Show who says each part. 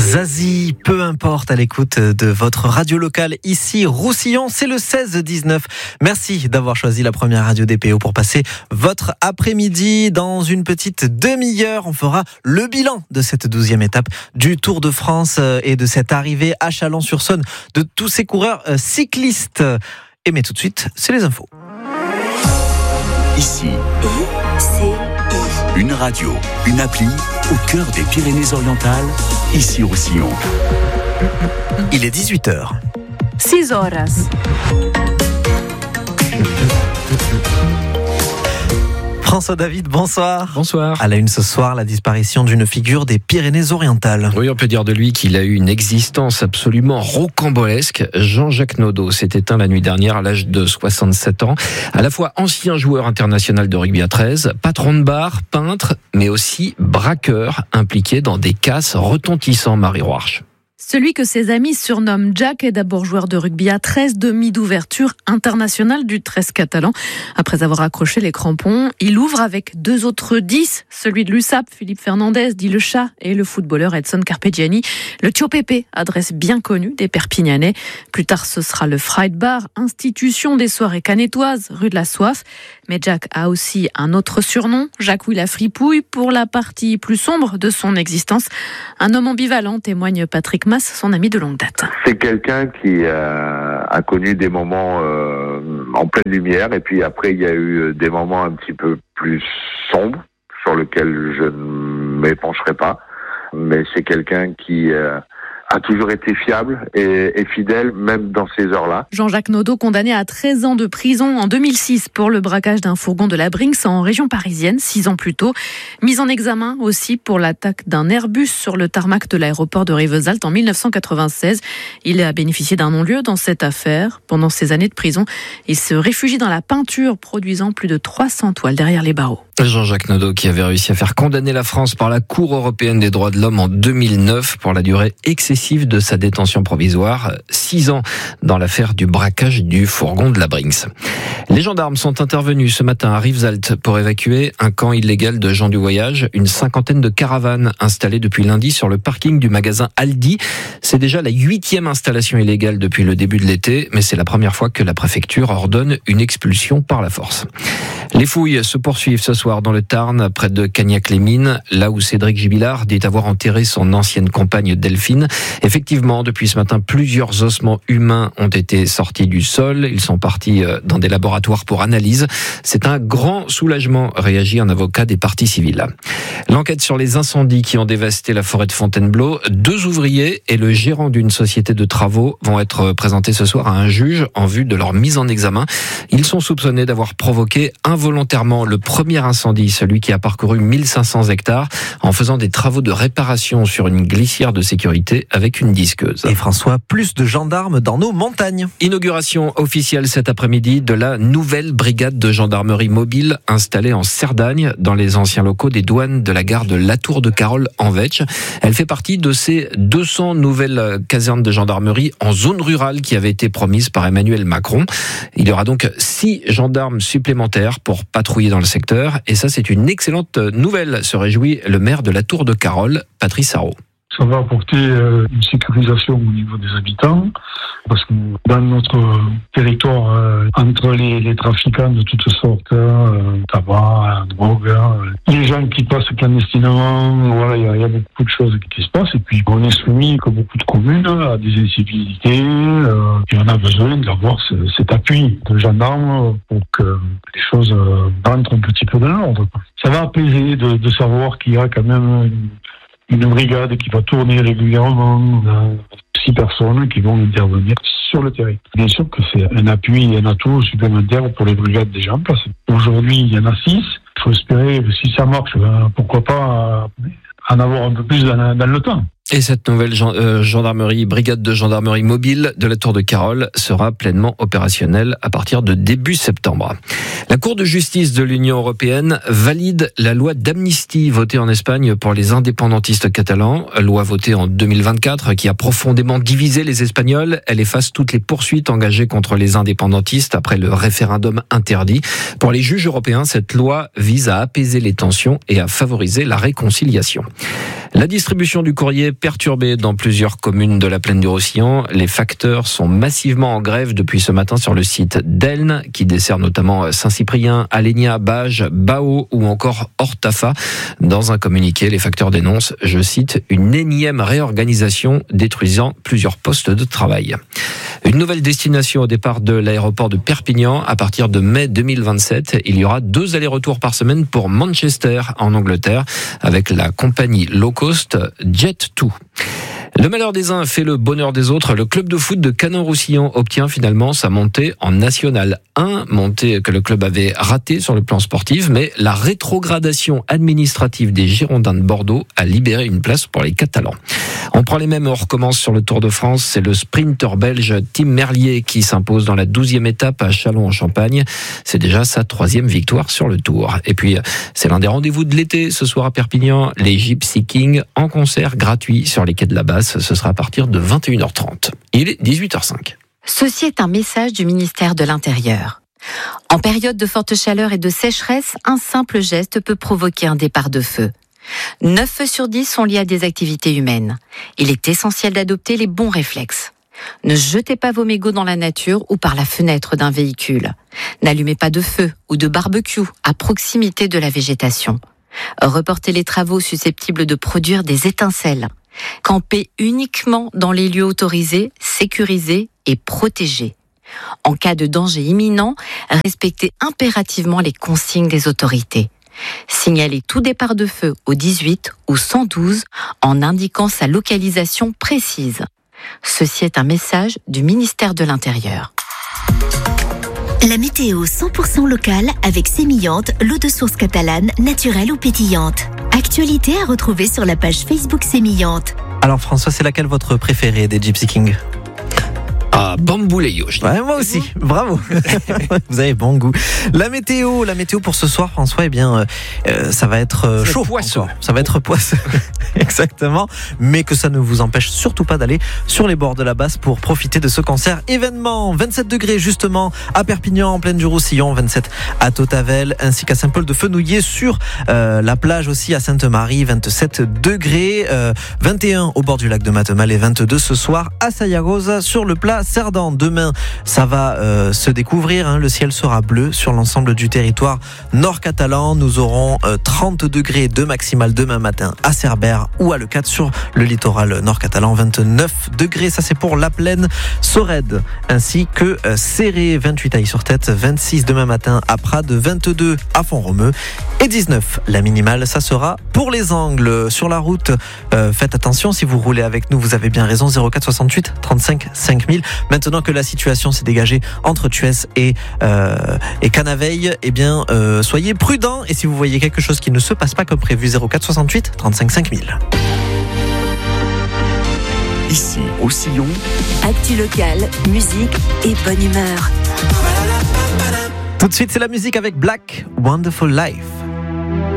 Speaker 1: Zazie, peu importe, à l'écoute de votre radio locale ici, Roussillon, c'est le 16-19. Merci d'avoir choisi la première radio DPO pour passer votre après-midi. Dans une petite demi-heure, on fera le bilan de cette 12e étape du Tour de France et de cette arrivée à Chalon-sur-Saône de tous ces coureurs cyclistes. Mais tout de suite, c'est les infos.
Speaker 2: Ici, une radio, une appli au cœur des Pyrénées-Orientales, ici Roussillon.
Speaker 1: Il est 18h.
Speaker 3: 6 horas.
Speaker 1: François David, bonsoir.
Speaker 4: Bonsoir.
Speaker 1: À la une ce soir, la disparition d'une figure des Pyrénées-Orientales.
Speaker 4: Oui, on peut dire de lui qu'il a eu une existence absolument rocambolesque. Jean-Jacques Naudot s'est éteint la nuit dernière à l'âge de 67 ans. À la fois ancien joueur international de rugby à 13, patron de bar, peintre, mais aussi braqueur impliqué dans des casses retentissants, Marie Roarch.
Speaker 3: Celui que ses amis surnomment Jack est d'abord joueur de rugby à 13, demi d'ouverture internationale du 13 catalan. Après avoir accroché les crampons, il ouvre avec 2 autres 10, celui de l'USAP, Philippe Fernandez, dit le chat, et le footballeur Edson Carpegiani. Le Tio Pépé, adresse bien connue des Perpignanais. Plus tard, ce sera le Fried Bar, institution des soirées canétoises, rue de la Soif. Mais Jack a aussi un autre surnom, Jacques Will la Fripouille, pour la partie plus sombre de son existence. Un homme ambivalent, témoigne Patrick Mas, son ami de longue date.
Speaker 5: C'est quelqu'un qui a connu des moments en pleine lumière, et puis après il y a eu des moments un petit peu plus sombres sur lesquels je ne m'épancherai pas. Mais c'est quelqu'un qui a toujours été fiable et fidèle, même dans ces heures-là.
Speaker 3: Jean-Jacques Naudot, condamné à 13 ans de prison en 2006 pour le braquage d'un fourgon de la Brinks en région parisienne, 6 ans plus tôt. Mis en examen aussi pour l'attaque d'un Airbus sur le tarmac de l'aéroport de Rivesaltes en 1996. Il a bénéficié d'un non-lieu dans cette affaire. Pendant ses années de prison, il se réfugie dans la peinture, produisant plus de 300 toiles derrière les barreaux.
Speaker 4: Jean-Jacques Naudot qui avait réussi à faire condamner la France par la Cour européenne des droits de l'homme en 2009 pour la durée excessive de sa détention provisoire, 6 ans dans l'affaire du braquage du fourgon de la Brinks. Les gendarmes sont intervenus ce matin à Rivesaltes pour évacuer un camp illégal de gens du voyage, une 50aine de caravanes installées depuis lundi sur le parking du magasin Aldi. C'est déjà la 8e installation illégale depuis le début de l'été, mais c'est la première fois que la préfecture ordonne une expulsion par la force. Les fouilles se poursuivent ce soir dans le Tarn, près de Cagnac-les-Mines, là où Cédric Jubilard dit avoir enterré son ancienne compagne Delphine. Effectivement, depuis ce matin, plusieurs ossements humains ont été sortis du sol. Ils sont partis dans des laboratoires pour analyse. C'est un grand soulagement, réagit un avocat des parties civiles. L'enquête sur les incendies qui ont dévasté la forêt de Fontainebleau, 2 ouvriers et le gérant d'une société de travaux vont être présentés ce soir à un juge en vue de leur mise en examen. Ils sont soupçonnés d'avoir provoqué involontairement le premier incendie, celui qui a parcouru 1500 hectares, en faisant des travaux de réparation sur une glissière de sécurité avec une disqueuse.
Speaker 1: Et François, plus de gendarmes dans nos montagnes.
Speaker 4: Inauguration officielle cet après-midi de la nouvelle brigade de gendarmerie mobile installée en Cerdagne, dans les anciens locaux des douanes de la gare de Latour de Carol en Vetch. Elle fait partie de ces 200 nouvelles casernes de gendarmerie en zone rurale qui avaient été promises par Emmanuel Macron. Il y aura donc 6 gendarmes supplémentaires pour patrouiller dans le secteur. Et ça, c'est une excellente nouvelle, se réjouit le maire de Latour de Carol, Patrice Sarraud.
Speaker 6: Ça va apporter une sécurisation au niveau des habitants, parce que dans notre territoire, entre les trafiquants de toutes sortes, tabac, drogue, les gens qui passent clandestinement, voilà, il y a beaucoup de choses qui se passent, et puis on est soumis, comme beaucoup de communes, à des incivilités, et on a besoin d'avoir cet appui de gendarmes pour que les choses rentrent un petit peu dans l'ordre. Ça va apaiser de savoir qu'il y a quand même une brigade qui va tourner régulièrement, 6 personnes qui vont intervenir sur le terrain. Bien sûr que c'est un appui et un atout supplémentaire pour les brigades déjà en place. Aujourd'hui, il y en a 6. Il faut espérer que si ça marche, pourquoi pas en avoir un peu plus dans le temps.
Speaker 4: Et cette nouvelle gendarmerie, brigade de gendarmerie mobile de la Tour de Carol sera pleinement opérationnelle à partir de début septembre. La Cour de justice de l'Union européenne valide la loi d'amnistie votée en Espagne pour les indépendantistes catalans. Loi votée en 2024 qui a profondément divisé les Espagnols. Elle efface toutes les poursuites engagées contre les indépendantistes après le référendum interdit. Pour les juges européens, cette loi vise à apaiser les tensions et à favoriser la réconciliation. La distribution du courrier perturbé dans plusieurs communes de la plaine du Roussillon. Les facteurs sont massivement en grève depuis ce matin sur le site d'Elne, qui dessert notamment Saint-Cyprien, Alenia, Bages, Bao ou encore Hortafa. Dans un communiqué, les facteurs dénoncent, je cite, une énième réorganisation détruisant plusieurs postes de travail. Une nouvelle destination au départ de l'aéroport de Perpignan. À partir de mai 2027, il y aura 2 allers-retours par semaine pour Manchester en Angleterre avec la compagnie low cost Jet2. Le malheur des uns fait le bonheur des autres. Le club de foot de Canon-Roussillon obtient finalement sa montée en National 1, montée que le club avait ratée sur le plan sportif, mais la rétrogradation administrative des Girondins de Bordeaux a libéré une place pour les Catalans. On prend les mêmes et on recommence sur le Tour de France. C'est le sprinter belge Tim Merlier qui s'impose dans la 12e étape à Châlons-en-Champagne. C'est déjà sa 3e victoire sur le Tour. Et puis, c'est l'un des rendez-vous de l'été ce soir à Perpignan. Les Gypsy Kings en concert gratuit sur les quais de la Basse. Ce sera à partir de 21h30. Il est 18h05.
Speaker 7: Ceci est un message du ministère de l'Intérieur. En période de forte chaleur et de sécheresse, un simple geste peut provoquer un départ de feu. 9 feux sur 10 sont liés à des activités humaines. Il est essentiel d'adopter les bons réflexes. Ne jetez pas vos mégots dans la nature ou par la fenêtre d'un véhicule. N'allumez pas de feu ou de barbecue à proximité de la végétation. Reportez les travaux susceptibles de produire des étincelles. Campez uniquement dans les lieux autorisés, sécurisés et protégés. En cas de danger imminent, respectez impérativement les consignes des autorités. Signalez tout départ de feu au 18 ou 112 en indiquant sa localisation précise. Ceci est un message du ministère de l'Intérieur.
Speaker 8: La météo 100% locale avec Sémillante, l'eau de source catalane, naturelle ou pétillante. Actualité à retrouver sur la page Facebook Sémillante.
Speaker 1: Alors François, c'est laquelle votre préférée des Gypsy Kings ?
Speaker 4: Ah, Bamboulayo.
Speaker 1: Ouais, moi aussi, bravo. Vous avez bon goût. La météo pour ce soir, François, eh bien, ça va être chaud.
Speaker 4: Poisseux.
Speaker 1: Ça va être poisseux. Exactement. Mais que ça ne vous empêche surtout pas d'aller sur les bords de la Basse pour profiter de ce concert événement. 27 degrés justement à Perpignan, en plaine du Roussillon, 27 à Tautavel, ainsi qu'à Saint-Paul-de-Fenouillet sur la plage aussi à Sainte-Marie, 27 degrés, 21 au bord du lac de Matemal et 22 ce soir à Sayagosa sur le plat Cerdan. Demain, ça va se découvrir. Le ciel sera bleu sur l'ensemble du territoire nord catalan. Nous aurons 30 degrés de maximal demain matin à Cerbère ou à Leucate sur le littoral nord catalan. 29 degrés, ça c'est pour la plaine, Sorède ainsi que Céré. 28 à Is-sur-Tête, 26 demain matin à Prades, 22 à Font-Romeu et 19 la minimale. Ça sera pour les Angles. Sur la route, faites attention si vous roulez avec nous. Vous avez bien raison. 04 68 35 5000. Maintenant que la situation s'est dégagée entre Thuès et Canaveil, eh bien, soyez prudents. Et si vous voyez quelque chose qui ne se passe pas comme prévu, 04 68 35 5000.
Speaker 2: Ici, au Sillon,
Speaker 8: Actu locale, musique et bonne humeur.
Speaker 1: Tout de suite, c'est la musique avec Black, Wonderful Life.